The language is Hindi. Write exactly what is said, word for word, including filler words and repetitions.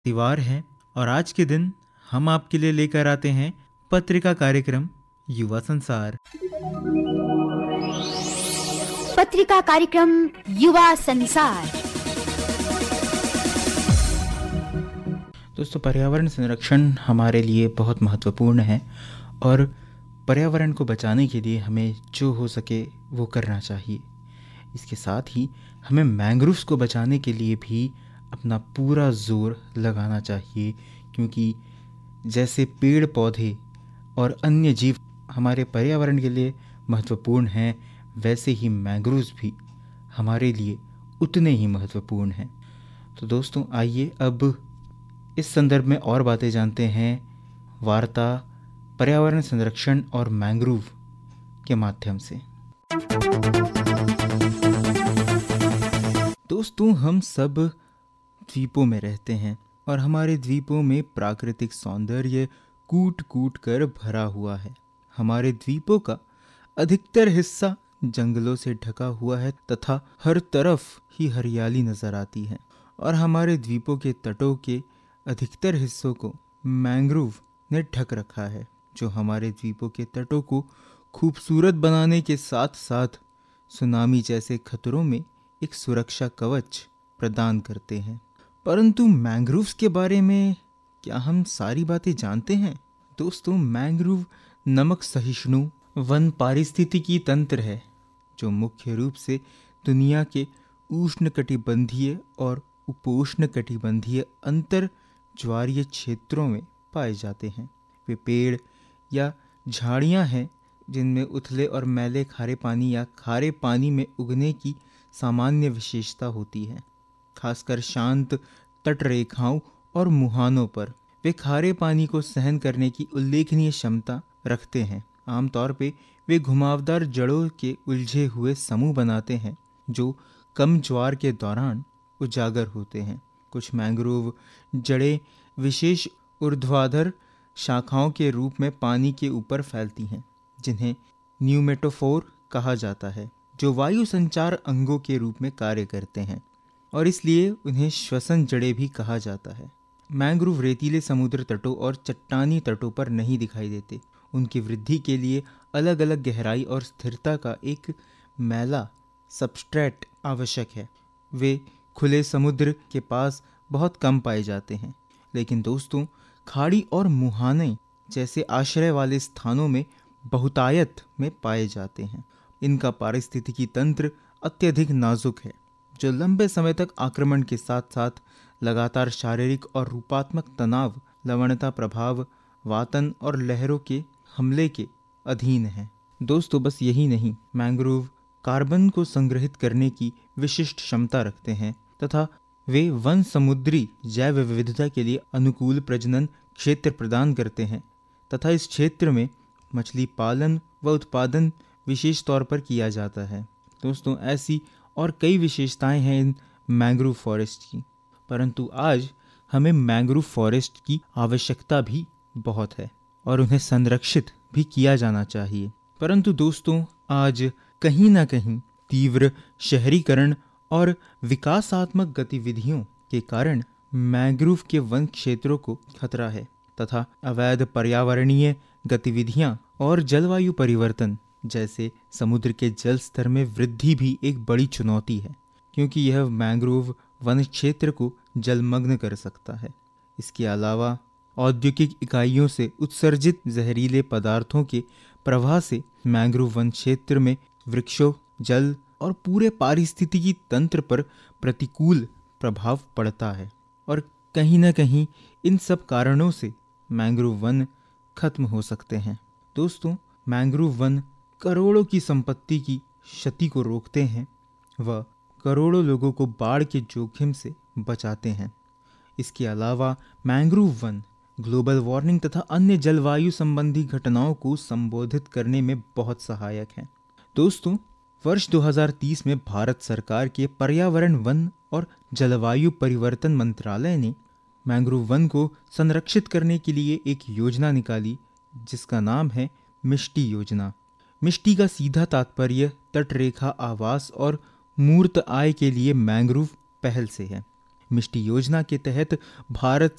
तिवार है और आज के दिन हम आपके लिए लेकर आते हैं पत्रिका कार्यक्रम युवा संसार। पत्रिका कार्यक्रम युवा संसार। दोस्तों, पर्यावरण संरक्षण हमारे लिए बहुत महत्वपूर्ण है और पर्यावरण को बचाने के लिए हमें जो हो सके वो करना चाहिए। इसके साथ ही हमें मैंग्रोव्स को बचाने के लिए भी अपना पूरा जोर लगाना चाहिए, क्योंकि जैसे पेड़ पौधे और अन्य जीव हमारे पर्यावरण के लिए महत्वपूर्ण हैं, वैसे ही मैंग्रोव्स भी हमारे लिए उतने ही महत्वपूर्ण हैं। तो दोस्तों, आइए अब इस संदर्भ में और बातें जानते हैं वार्ता पर्यावरण संरक्षण और मैंग्रोव के माध्यम से। दोस्तों, हम सब द्वीपों में रहते हैं और हमारे द्वीपों में प्राकृतिक सौंदर्य कूट कूट कर भरा हुआ है। हमारे द्वीपों का अधिकतर हिस्सा जंगलों से ढका हुआ है तथा हर तरफ ही हरियाली नजर आती है और हमारे द्वीपों के तटों के अधिकतर हिस्सों को मैंग्रोव ने ढक रखा है, जो हमारे द्वीपों के तटों को खूबसूरत बनाने के साथ साथ सुनामी जैसे खतरों में एक सुरक्षा कवच प्रदान करते हैं। परंतु मैंग्रोव्स के बारे में क्या हम सारी बातें जानते हैं? दोस्तों, मैंग्रोव नमक सहिष्णु वन पारिस्थितिकी तंत्र है, जो मुख्य रूप से दुनिया के उष्णकटिबंधीय और उपोष्णकटिबंधीय अंतर ज्वारीय क्षेत्रों में पाए जाते हैं। वे पेड़ या झाड़ियां हैं जिनमें उथले और मैले खारे पानी या खारे पानी में उगने की सामान्य विशेषता होती है। खासकर शांत तट रेखाओं और मुहानों पर वे खारे पानी को सहन करने की उल्लेखनीय क्षमता रखते हैं। आमतौर पे वे घुमावदार जड़ों के उलझे हुए समूह बनाते हैं जो कम ज्वार के दौरान उजागर होते हैं। कुछ मैंग्रोव जड़ें विशेष ऊर्ध्वाधर शाखाओं के रूप में पानी के ऊपर फैलती हैं, जिन्हें न्यूमेटोफोर कहा जाता है, जो वायु संचार अंगों के रूप में कार्य करते हैं और इसलिए उन्हें श्वसन जड़ें भी कहा जाता है। मैंग्रोव रेतीले समुद्र तटों और चट्टानी तटों पर नहीं दिखाई देते। उनकी वृद्धि के लिए अलग अलग गहराई और स्थिरता का एक मैला सबस्ट्रेट आवश्यक है। वे खुले समुद्र के पास बहुत कम पाए जाते हैं, लेकिन दोस्तों, खाड़ी और मुहाने जैसे आश्रय वाले स्थानों में बहुतायत में पाए जाते हैं। इनका पारिस्थितिकी तंत्र अत्यधिक नाजुक है, जो लंबे समय तक आक्रमण के साथ साथ लगातार शारीरिक और रूपात्मक तनाव, लवणता प्रभाव, वातन और लहरों के हमले के अधीन है। दोस्तों, बस यही नहीं, मैंग्रोव कार्बन को संग्रहित करने की विशिष्ट क्षमता रखते हैं तथा वे वन समुद्री जैव विविधता के लिए अनुकूल प्रजनन क्षेत्र प्रदान करते हैं तथा इस क्षेत्र में मछली पालन व उत्पादन विशेष तौर पर किया जाता है। दोस्तों, ऐसी और कई विशेषताएं हैं इन मैंग्रोव फॉरेस्ट की, परंतु आज हमें मैंग्रोव फॉरेस्ट की आवश्यकता भी बहुत है और उन्हें संरक्षित भी किया जाना चाहिए। परंतु दोस्तों, आज कहीं ना कहीं तीव्र शहरीकरण और विकासात्मक गतिविधियों के कारण मैंग्रोव के वन क्षेत्रों को खतरा है तथा अवैध पर्यावरणीय गतिविधियां और जलवायु परिवर्तन जैसे समुद्र के जल स्तर में वृद्धि भी एक बड़ी चुनौती है, क्योंकि यह मैंग्रोव वन क्षेत्र को जलमग्न कर सकता है। इसके अलावा औद्योगिक इकाइयों से उत्सर्जित जहरीले पदार्थों के प्रवाह से मैंग्रोव वन क्षेत्र में वृक्षों, जल और पूरे पारिस्थितिकी तंत्र पर प्रतिकूल प्रभाव पड़ता है और कहीं न कहीं इन सब कारणों से मैंग्रोव वन खत्म हो सकते हैं। दोस्तों, मैंग्रोव वन करोड़ों की संपत्ति की क्षति को रोकते हैं व करोड़ों लोगों को बाढ़ के जोखिम से बचाते हैं। इसके अलावा मैंग्रोव वन ग्लोबल वार्मिंग तथा अन्य जलवायु संबंधी घटनाओं को संबोधित करने में बहुत सहायक हैं। दोस्तों, वर्ष दो हज़ार तीस में भारत सरकार के पर्यावरण, वन और जलवायु परिवर्तन मंत्रालय ने मैंग्रोव वन को संरक्षित करने के लिए एक योजना निकाली, जिसका नाम है मिष्टी योजना। मिष्टी का सीधा तात्पर्य तटरेखा आवास और मूर्त आय के लिए मैंग्रोव पहल से है। मिष्टी योजना के तहत भारत